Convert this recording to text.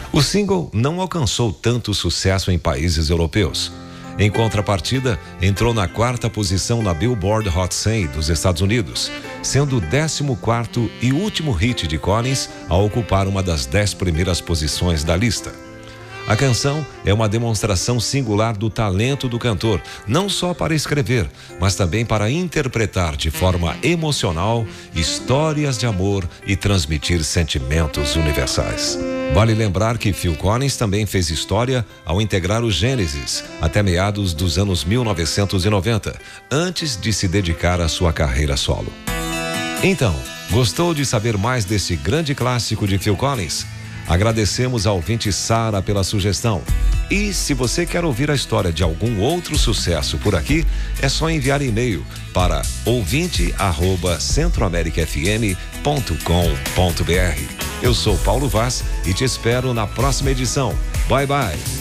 O single não alcançou tanto sucesso em países europeus. Em contrapartida, entrou na 4ª posição na Billboard Hot 100 dos Estados Unidos, sendo o 14º e último hit de Collins a ocupar uma das 10 primeiras posições da lista. A canção é uma demonstração singular do talento do cantor, não só para escrever, mas também para interpretar de forma emocional histórias de amor e transmitir sentimentos universais. Vale lembrar que Phil Collins também fez história ao integrar o Genesis até meados dos anos 1990, antes de se dedicar à sua carreira solo. Então, gostou de saber mais desse grande clássico de Phil Collins? Agradecemos ao ouvinte Sara pela sugestão. E se você quer ouvir a história de algum outro sucesso por aqui, é só enviar e-mail para ouvinte@centroamericafm.com.br. Eu sou Paulo Vaz e te espero na próxima edição. Bye, bye.